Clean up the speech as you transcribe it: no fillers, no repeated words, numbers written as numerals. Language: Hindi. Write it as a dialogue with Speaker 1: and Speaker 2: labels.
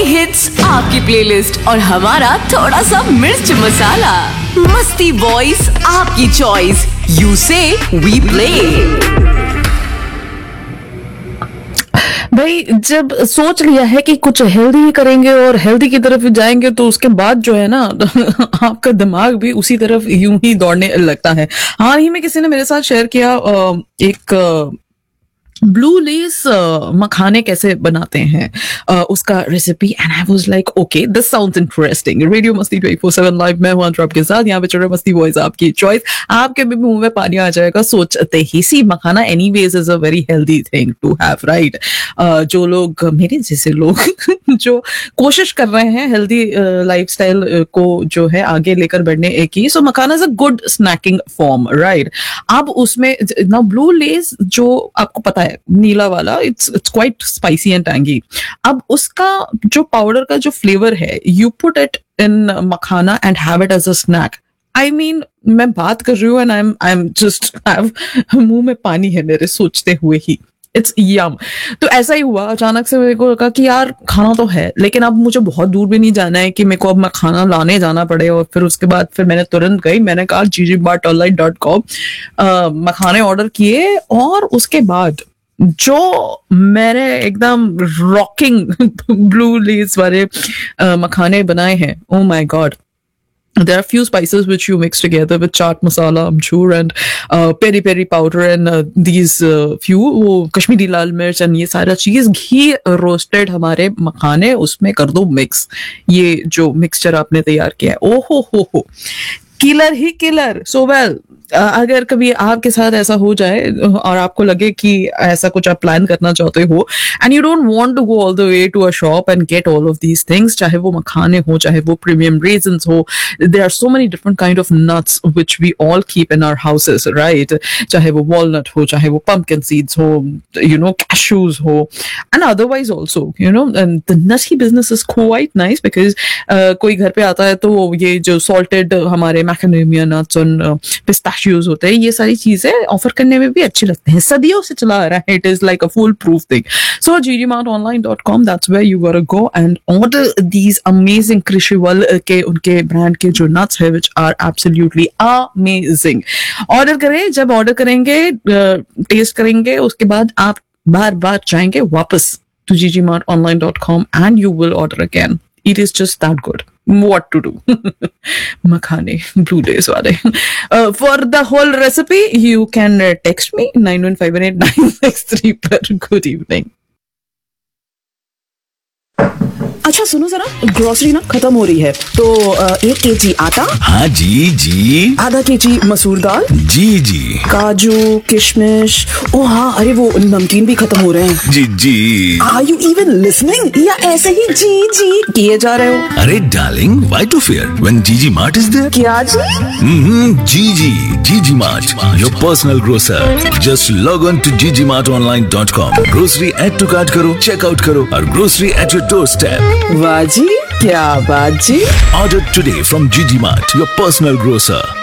Speaker 1: हिट्स, आपकी प्लेलिस्ट और हमारा थोड़ा सा मिर्च मसाला। मस्ती वॉइस आपकी चॉइस, यू से वी प्ले।
Speaker 2: भाई जब सोच लिया है कि कुछ हेल्दी करेंगे और हेल्दी की तरफ जाएंगे तो उसके बाद जो है ना आपका दिमाग भी उसी तरफ यूं ही दौड़ने लगता है। हाल ही में किसी ने मेरे साथ शेयर किया एक ब्लू लेस मखाने कैसे बनाते हैं उसका recipe, and I was like okay this sounds interesting. Radio मस्ती 24/7 लाइव में हूं आपके साथ, यहाँ पे चल रहा है मस्ती वॉइस आपकी चॉइस। आपके भी मुंह में पानी आ जाएगा सोचते ही। सी मखाना anyways is a very healthy thing to have, right. जो लोग मेरे जैसे लोग जो कोशिश कर रहे हैं हेल्दी लाइफस्टाइल को जो है आगे लेकर बढ़ने की, सो मखाना is a good snaking form, right. अब उसमें ना ब्लू लेस जो आपको पता है नीला वाला, it's quite spicy and tangy. अब उसका जो पाउडर का जो फ्लेवर है, you put it in makhana and have it as a snack. I mean मैं बात कर रही हूँ एंड आई एम जस्ट मुंह में पानी है मेरे सोचते हुए ही। इट्स यम। तो ऐसा ही हुआ, अचानक से मेरे को लगा कि यार खाना तो है लेकिन अब मुझे बहुत दूर भी नहीं जाना है कि मेरे को अब मैं खाना लाने जाना पड़े। और फिर उसके बाद फिर मैंने तुरंत गई, मैंने कहा GGmartonline.com मखाने ऑर्डर किए और उसके बाद जो मैंने एकदम रॉकिंग ब्लू लेस वाले मखाने बनाए हैं, oh my God. There are few spices which you mix together with chaat masala, amchur and peri peri powder and these few वो कश्मीरी लाल मिर्च and ये सारा चीज, घी रोस्टेड हमारे मखाने उसमें कर दो मिक्स। ये जो मिक्सचर आपने तैयार किया है, ओ हो किलर ही किलर। सो वेल, अगर कभी आपके साथ ऐसा हो जाए और आपको लगे कि ऐसा कुछ आप प्लान करना चाहते हो and you don't want to go all the way to a shop and get all of these things, चाहे वो मखाने हो, चाहे वो प्रीमियम रेजन्स हो, there are so many different kind of nuts which we all keep in our houses, right. चाहे वो वॉलनट हो, चाहे वो पंपकिन सीड्स हो, यू नो कैशूज हो, and otherwise also you know the Nutty business is quite nice because कोई घर पे आता है तो ये जो सॉल्टेड हमारे मैकेडेमिया नट्स और पिस्ताशियोज होते हैं, ये सारी चीजें ऑफर करने में भी अच्छे लगते हैं, सदियों से चला आ रहा है। It is like a full proof thing. So GGmartonline.com, that's where you गोटा go and order these amazing कृषिवल के उनके ब्रांड के जो नट्स है which are absolutely amazing. Order करें, जब ऑर्डर करेंगे टेस्ट करेंगे, उसके बाद आप बार बार जाएंगे वापस to GGmartonline.com and you will order again. It is just that good. What to do? Makhane, blue days wale. For the whole recipe, you can text me 915896 per. Good evening. अच्छा सुनो जरा, ग्रोसरी ना खत्म हो रही है तो 1 kg आटा।
Speaker 3: हाँ जी।
Speaker 2: आधा kg मसूर दाल।
Speaker 3: जी।
Speaker 2: काजू, किशमिश, ओ हाँ, अरे वो नमकीन भी खत्म हो रहे हैं।
Speaker 3: जी।
Speaker 2: Are you even listening? या ऐसे ही जी किए जा रहे हो?
Speaker 3: अरे darling, why to fear when GG Mart is there?
Speaker 2: क्या जी?
Speaker 3: GG Mart, your personal grocer. Just log on to GGmartonline.com. Grocery add to cart करो, check out करो और grocery at your doorstep.
Speaker 2: वाह जी, क्या बात जी।
Speaker 3: Order today from GG Mart, your personal grocer.